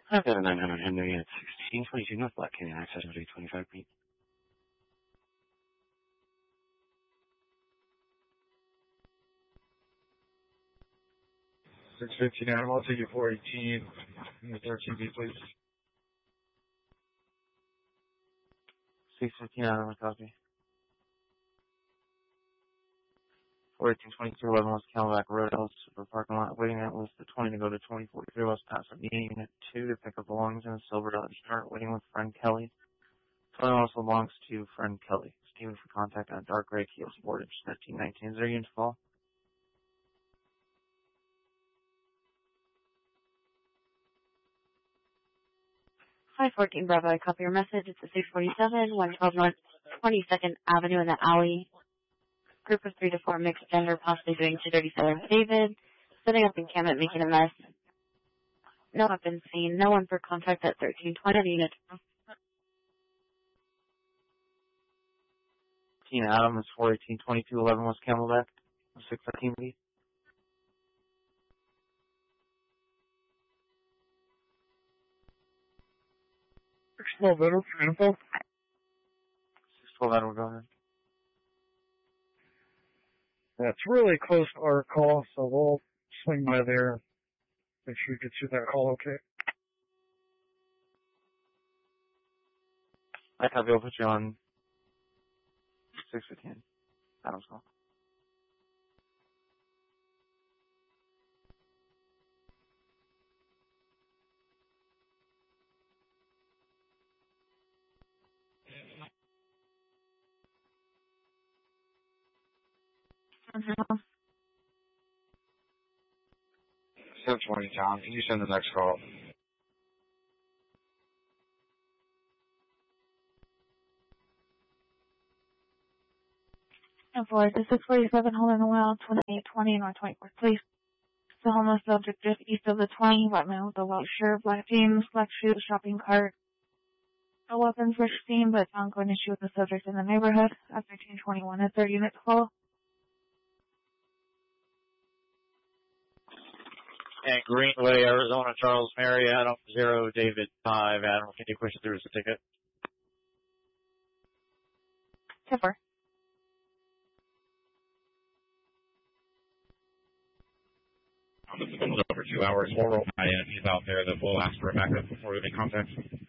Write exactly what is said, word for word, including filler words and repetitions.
I've got a nine hundred Henry at sixteen twenty-two North Black Canyon access to twenty-five feet. six fifteen Adam, I'll take you four eighteen in the thirteen feet, please. six fifteen Adam, copy. four eighteen twenty-two eleven West Camelback Road, L Super Parking Lot. Waiting at was the twenty to go to twenty forty-three West Pasadena Unit two to pick up belongings in a silver Dodge Dart. Waiting with friend Kelly. twenty also belongs to friend Kelly. Steven for contact on a dark gray Kia Sportage fifteen nineteen. Is there unit to call? five fourteen Bravo, I copy your message. It's a six forty-seven, one twelve North twenty-second Avenue in the alley. Group of three to four mixed gender, possibly doing two thirty-seven David. Setting up encampment, making a mess. No weapons seen. No one for contact at thirteen twenty unit. fifteen Adam is four eighteen twenty-two eleven West Camelback. six fifteen B. six twelve Edward for info. six twelve Edward, go ahead. That's really close to our call, so we'll swing by there. Make sure you get you that call, okay? I copy, I'll put you on six fifteen. Adam's call. seven twenty, Tom. Can you send the next call? And for the six forty-seven, holding the well, twenty-eight twenty North twenty-fourth, please. The homeless subject just east of the twenty, white man with a white shirt, black jeans, black shoes, shopping cart. No weapons were seen, but ongoing issue with the subject in the neighborhood. At thirteen twenty-one, a third unit call. And Greenway, Arizona, Charles Mary, Adam zero, David five. Adam, can you push it through as a ticket? Tipper. Over two hours. We'll roll my end. He's out there. That we'll ask for a backup before we make contact.